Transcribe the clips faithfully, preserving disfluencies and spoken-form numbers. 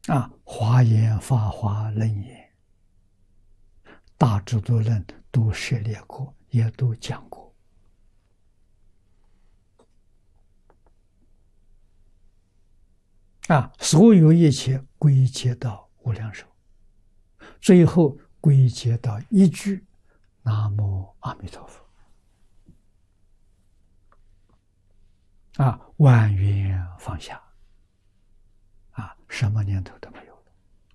啊，华严、法华、楞严、大智度论都涉猎过，也都讲过。啊，所有一切归结到无量寿，最后归结到一句南无阿弥陀佛。啊，万缘放下，啊，什么念头都没有了。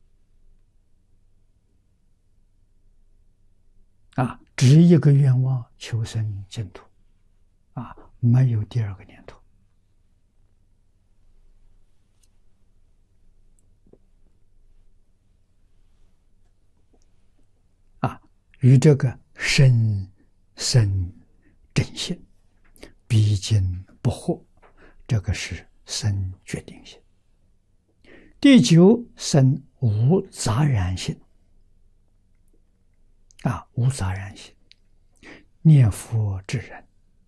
啊，只一个愿望，求生净土。啊，没有第二个念头。啊，与这个生生正性毕竟不合，这个是生决定性。第九，生无杂染性。啊，无杂染性，念佛之人，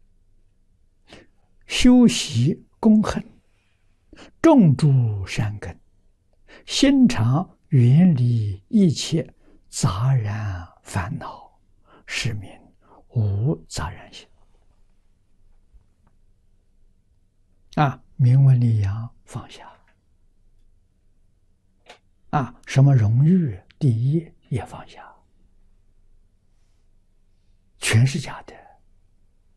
修习功恨，种诸善根，心常远离一切杂染烦恼，是名无杂染性。啊，名闻利养放下。啊，什么荣誉第一也放下，全是假的。